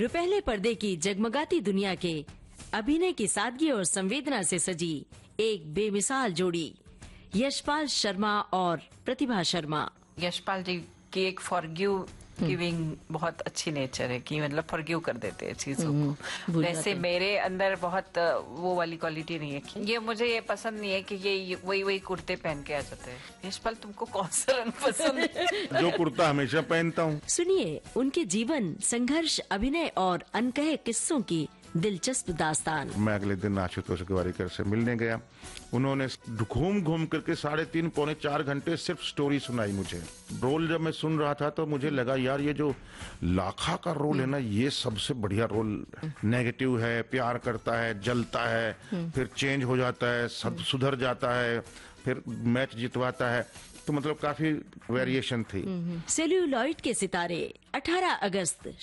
रुपहले पर्दे की जगमगाती दुनिया के अभिनय की सादगी और संवेदना से सजी एक बेमिसाल जोड़ी, यशपाल शर्मा और प्रतिभा शर्मा। यशपाल जी की एक फॉरगिव गिविंग बहुत अच्छी नेचर है कि मतलब फॉरगिव कर देते हैं चीजों को। वैसे मेरे अंदर बहुत वो वाली क्वालिटी नहीं है। ये मुझे ये पसंद नहीं है कि ये वही कुर्ते पहन के आ जाते हैं। यशपाल, तुमको कौन सा रंग पसंद है? जो कुर्ता हमेशा पहनता हूँ। सुनिए उनके जीवन, संघर्ष, अभिनय और अनकहे किस्सों की दिलचस्प दास्तान। मैं अगले दिन आशुतोष गोवारिकर से मिलने गया। उन्होंने घूम घूम करके 3.5 पौने 4 घंटे सिर्फ स्टोरी सुनाई मुझे। रोल जब मैं सुन रहा था तो मुझे लगा यार ये जो लाखा का रोल है ना, ये सबसे बढ़िया रोल। नेगेटिव है, प्यार करता है, जलता है, फिर चेंज हो जाता है, सुधर जाता है, फिर मैच जितवाता है। तो मतलब काफी वेरिएशन थी। सेल्यूलॉइड के सितारे 18 अगस्त